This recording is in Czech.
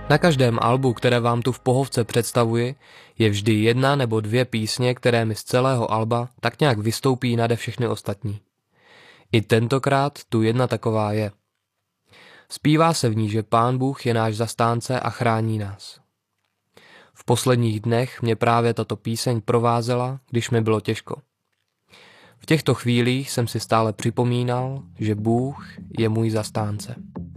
Na každém albu, které vám tu v Pohovce představuji, je vždy jedna nebo dvě písně, které mi z celého alba tak nějak vystoupí nade všechny ostatní. I tentokrát tu jedna taková je. Zpívá se v ní, že Pán Bůh je náš zastánce a chrání nás. V posledních dnech mě právě tato píseň provázela, když mi bylo těžko. V těchto chvílích jsem si stále připomínal, že Bůh je můj zastánce.